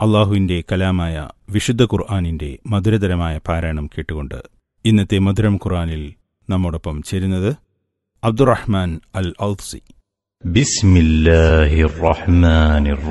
അള്ളാഹുവിൻ്റെ കലാമായ വിശുദ്ധ ഖുർആനിൻ്റെ മധുരതരമായ പാരായണം കേട്ടുകൊണ്ട് ഇന്നത്തെ മധുരം ഖുർആനിൽ നമ്മോടൊപ്പം ചേരുന്നത് അബ്ദുറഹ്മാൻ അൽ ഔദ്സി. ബിസ്മില്ലാഹിർ റഹ്മാനിർ